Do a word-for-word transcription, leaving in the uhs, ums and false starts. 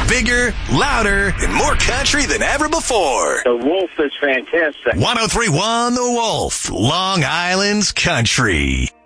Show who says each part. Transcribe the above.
Speaker 1: Bigger, louder, and more country than ever before.
Speaker 2: The Wolf is fantastic.
Speaker 1: one oh three point one The Wolf, Long Island's country.